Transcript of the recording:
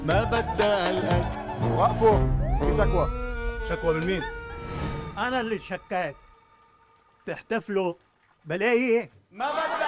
ما بدها القد. وقفوا، في شكوى. شكوى من مين؟ أنا اللي شكيت. تحتفلوا بلاقي ما بدها